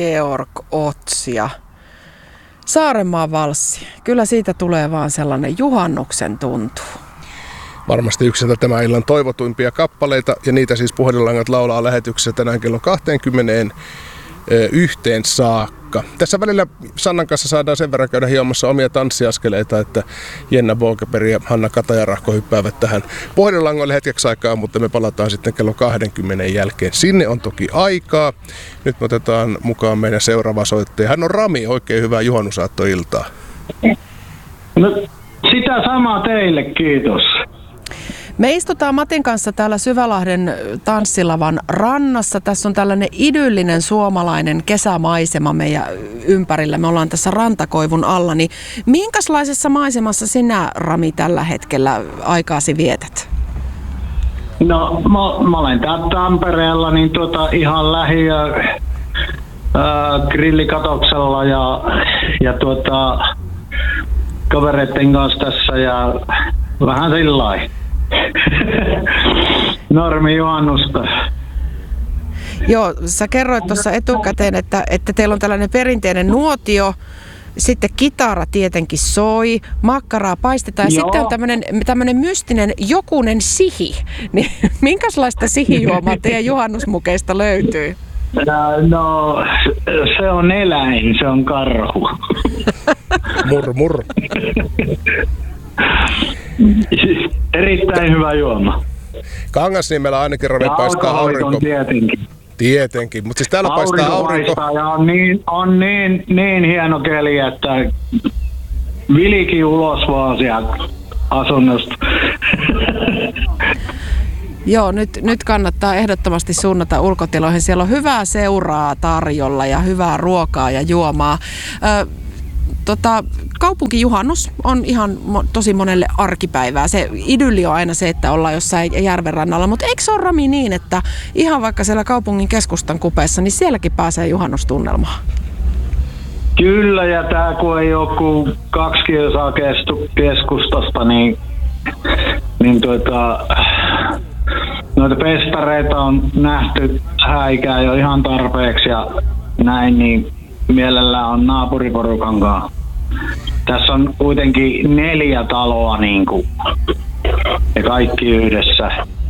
Georg Ots ja Saarenmaan valssi. Kyllä siitä tulee vaan sellainen juhannuksen tuntu. Varmasti yksi tämän illan toivotuimpia kappaleita, ja niitä siis Puhelinlangat laulaa lähetyksessä tänään kello 21 saakka. Tässä välillä Sannan kanssa saadaan sen verran käydä hiomassa omia tanssiaskeleita, että Jenna Bogeberg ja Hanna Katajarahko hyppäävät tähän Puhelinlangoille hetkeksi aikaa, mutta me palataan sitten kello 20 jälkeen. Sinne on toki aikaa. Nyt me otetaan mukaan meidän seuraava soittaja. Hän on Rami. Oikein hyvää juhannusaattoiltaa. No, sitä samaa teille, kiitos. Me istutaan Matin kanssa täällä Syvälahden tanssilavan rannassa. Tässä on tällainen idyllinen suomalainen kesämaisema meidän ympärillä. Me ollaan tässä rantakoivun alla. Niin minkälaisessa maisemassa sinä, Rami, tällä hetkellä aikaasi vietät? No, mä olen täällä Tampereella niin ihan lähiö grillikatoksella ja kavereiden kanssa tässä ja vähän sillain. Normi juhannusta. Joo, sä kerroit tuossa etukäteen, että teillä on tällainen perinteinen nuotio, sitten kitara tietenkin soi, makkaraa paistetaan ja sitten on tämmöinen mystinen jokunen sihi. Niin, minkälaista sihijuomaa teidän juhannusmukeista löytyy? No, se on eläin, se on karhu. Murr. Erittäin hyvä juoma. Kangasniemellä ainakin Rami paistaa aurinko. Tietenkin, mutta siis täällä paistaa aurinko. Ja on niin hieno keli, että vilikin ulos vaan sieltä asunnosta. Joo, nyt kannattaa ehdottomasti suunnata ulkotiloihin. Siellä on hyvää seuraa tarjolla ja hyvää ruokaa ja juomaa. Kaupunkijuhannus on ihan tosi monelle arkipäivää. Se idylli on aina se, että ollaan jossain järven rannalla, mutta eikö se ole, Rami, niin, että ihan vaikka siellä kaupungin keskustan kupeessa, niin sielläkin pääsee juhannustunnelmaan? Kyllä, ja tää kun ei ole kuin 2 kilsaa keskustasta, niin noita festareita on nähty häikää jo ihan tarpeeksi ja näin, niin mielellään on naapuriporukan kanssa. Tässä on kuitenkin 4 taloa niinku, ja kaikki yhdessä.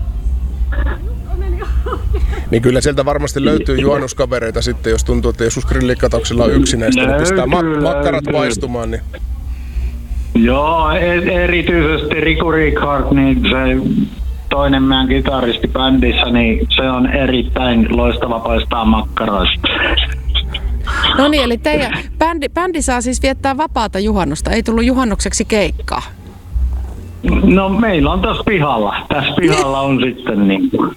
Niin kyllä sieltä varmasti löytyy juhannuskavereita sitten, jos tuntuu, että joskus grillikatoksella on yksinäistä, niin pistää makkarat paistumaan. Niin. Joo, erityisesti Riku Rickard, niin se toinen meidän kitaristi bändissä, niin se on erittäin loistava paistaa makkaroista. No niin, eli teidän bändi saa siis viettää vapaata juhannusta. Ei tullut juhannukseksi keikkaa? No meillä on tässä pihalla. Tässä pihalla on sitten niin kuin.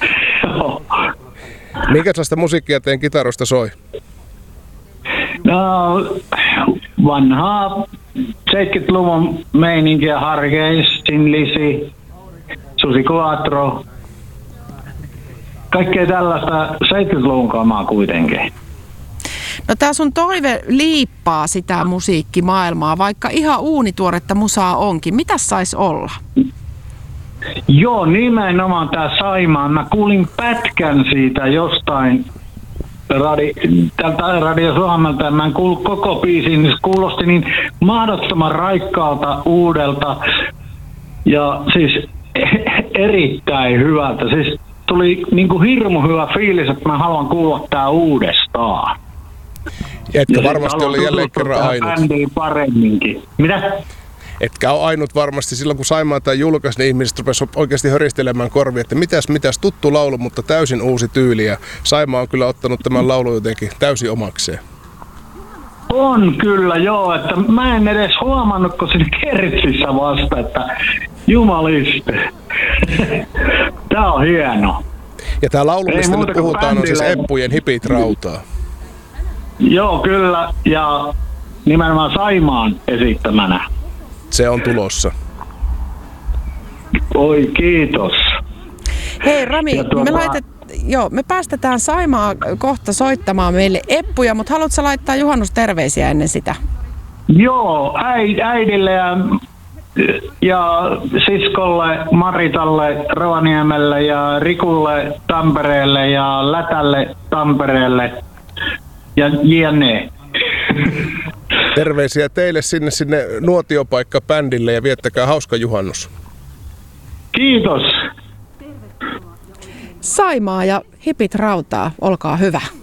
Minkälaista musiikkia teidän kitarosta soi? No vanhaa 70-luvun meininkiä, Hargeis, Tin Lizzy, Susi Quattro. Kaikkea tällaista 70-luvun kamaa kuitenkin. No tää sun toive liippaa sitä musiikkimaailmaa, vaikka ihan uunituoretta musaa onkin. Mitäs sais olla? Joo, nimenomaan tää Saimaan. Mä kuulin pätkän siitä jostain tältä Radio Suomelta, ja mä en kuullut koko biisin, niin se kuulosti niin mahdottoman raikkaalta, uudelta ja siis erittäin hyvältä. Siis tuli niinku hirmu hyvä fiilis, että mä haluan kuulla tää uudestaan. Etkä varmasti oli jälleen kerran ainut. Paremminkin. Mitä? Etkä ole ainut varmasti. Silloin kun Saimaa tai julkaisi, niin ihmiset rupesivat oikeasti höristelemään korvia, että mitäs tuttu laulu, mutta täysin uusi tyyli. Ja Saimaa on kyllä ottanut tämän laulun jotenkin täysin omakseen. On kyllä, joo. Että mä en edes huomannut, kun siinä kertsissä vasta, että jumaliste. Tää on hieno. Ja tää laulu, mistä nyt puhutaan, on siis Eppujen Hipit rautaa. Joo, kyllä. Ja nimenomaan Saimaan esittämänä. Se on tulossa. Oi, kiitos. Hei Rami, me päästetään Saimaa kohta soittamaan meille Eppuja, mutta haluatko sä laittaa juhannusterveisiä ennen sitä? Joo, äidille ja siskolle, Maritalle, Rovaniemelle ja Rikulle Tampereelle ja Lätälle Tampereelle. ja jne. Terveisiä teille sinne nuotiopaikka-bändille ja viettäkää hauska juhannus. Kiitos. Saimaa ja hipit rautaa, olkaa hyvä.